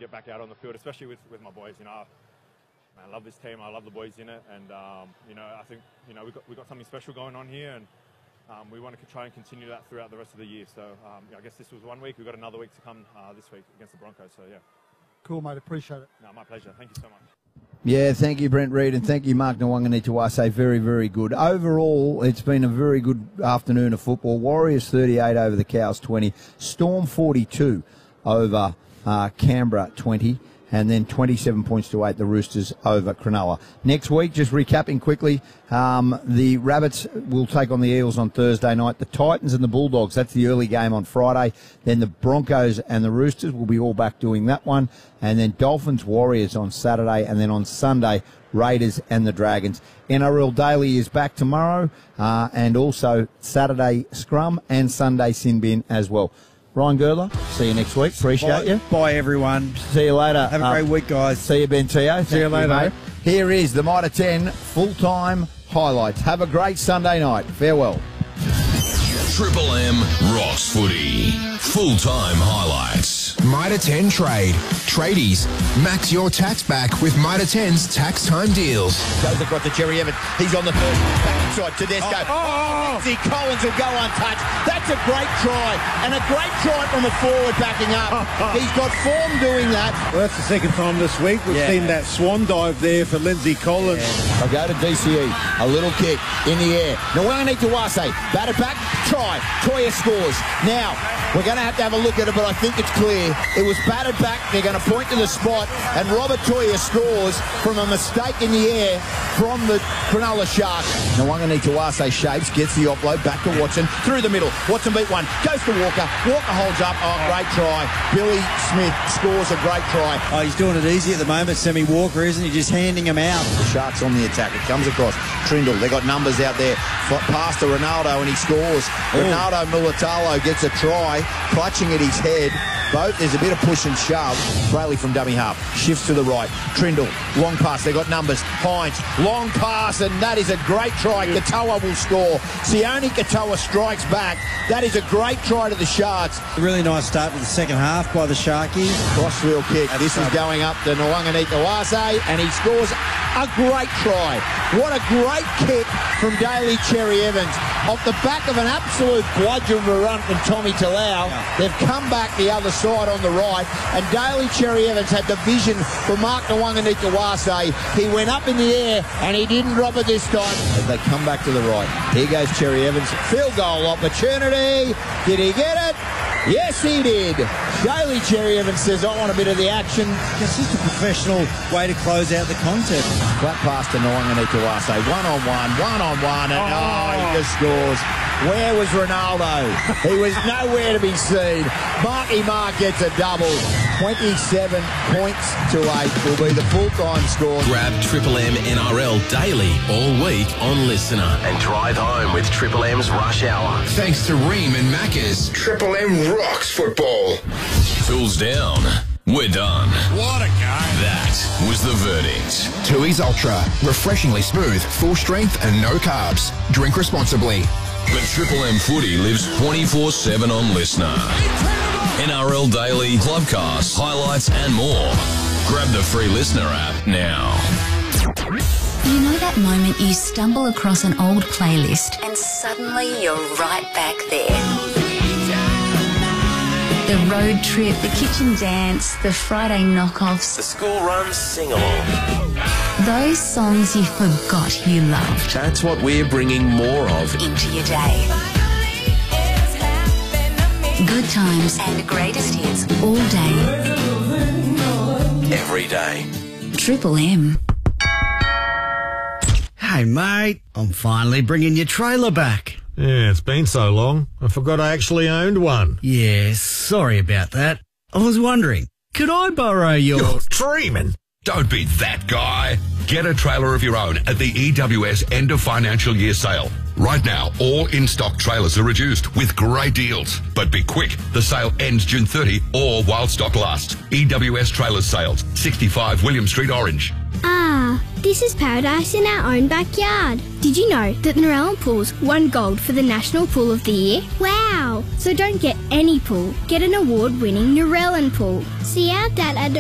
get back out on the field, especially with my boys. You know, I love this team. I love the boys in it, and you know, I think we've got something special going on here, and we want to try and continue that throughout the rest of the year. So I guess this was 1 week. We've got another week to come this week against the Broncos. So yeah. Cool, mate. Appreciate it. No, my pleasure. Thank you so much. Yeah, thank you, Brent Reid, and thank you, Mark Nawaqanitawase. Very, very good. Overall, it's been a very good afternoon of football. Warriors 38 over the Cows 20. Storm 42 over Canberra 20. And then 27 points to 8, the Roosters over Cronulla. Next week, just recapping quickly, the Rabbits will take on the Eels on Thursday night. The Titans and the Bulldogs, that's the early game on Friday. Then the Broncos and the Roosters will be all back doing that one. And then Dolphins Warriors on Saturday. And then on Sunday, Raiders and the Dragons. NRL Daily is back tomorrow. And also Saturday Scrum and Sunday Sin Bin as well. Ryan Girdler, see you next week. Appreciate you. Bye, everyone. See you later. Have a great week, guys. See you, Ben Teo. See you later, mate. Here is the Mitre 10 full-time highlights. Have a great Sunday night. Farewell. Triple M Rocks Footy. Full-time highlights. Mitre 10 Trade. Tradies. Max your tax back with Mitre 10's tax time deals. Goes across to Cherry Evans. He's on the first. Back inside. Tedesco. Lindsay Collins will go untouched. That's a great try. And a great try from a forward backing up. He's got form doing that. Well, that's the second time this week we've seen that swan dive there for Lindsay Collins. I'll go to DCE. A little kick in the air. Nawaqanitawase. Batted back. Try. Toya scores. Now, we're going to have a look at it, but I think it's clear. It was batted back. They're going to point to the spot, and Robert Toya scores from a mistake in the air from the Cronulla Sharks. Nawaqanitawase shapes, gets the offload, back to Watson, through the middle. Watson beat one, goes to Walker. Walker holds up. Oh, great try. Billy Smith scores a great try. Oh, he's doing it easy at the moment, Sammy Walker, isn't he? Just handing him out. The Sharks on the attack. It comes across. Trindle, they got numbers out there. Pass to Ronaldo, and he scores. Ronaldo Mulitalo gets a try, clutching at his head. There's a bit of push and shove. Brayley from dummy half shifts to the right. Trindle, long pass. They got numbers. Hines, long pass, and that is a great try. Katoa will score. Sione Katoa strikes back. That is a great try to the Sharks. A really nice start to the second half by the Sharkies. Crossfield kick. This is going up to Nawaqanitawase, and he scores a great try. What a great kick from Daly Cherry Evans. Off the back of an absolute bludgeon run from Tommy Talau. They've come back the other side on the right, and Daly Cherry Evans had the vision for Mark Nawaqanitawase. He went up in the air, and he didn't drop it this time. As they come back to the right. Here goes Cherry Evans. Field goal opportunity. Did he get it? Yes, he did. Daly Cherry Evans says, I want a bit of the action. It's just a professional way to close out the contest. Flat pass to Nawaqanitawase. One-on-one, and he just scores. Where was Ronaldo? He was nowhere to be seen. Marky Mark gets a double. 27 points to 8 will be the full-time score. Grab Triple M NRL daily all week on Listener and drive home with Triple M's Rush Hour. Thanks to Ream and Macca's. Triple M rocks football. Tools down. We're done. What a game. That was the verdict. Tooheys Ultra. Refreshingly smooth, full strength and no carbs. Drink responsibly. But Triple M Footy lives 24/7 on Listener. NRL Daily, Clubcast, highlights and more. Grab the free Listener app now. You know that moment you stumble across an old playlist and suddenly you're right back there? The road trip, the kitchen dance, the Friday knockoffs. The school run sing-along. Those songs you forgot you loved. That's what we're bringing more of into your day. Good times and greatest hits all day. Every day. Triple M. Hey, mate. I'm finally bringing your trailer back. Yeah, it's been so long. I forgot I actually owned one. Yeah, sorry about that. I was wondering, could I borrow your... You're dreaming. Don't be that guy. Get a trailer of your own at the EWS end of financial year sale. Right now, all in-stock trailers are reduced with great deals. But be quick, the sale ends June 30 or while stock lasts. EWS Trailers Sales, 65 William Street, Orange. Ah, this is paradise in our own backyard. Did you know that the Narellan Pools won gold for the National Pool of the Year? Wow! So don't get any pool, get an award-winning Narellan Pool. See our dad at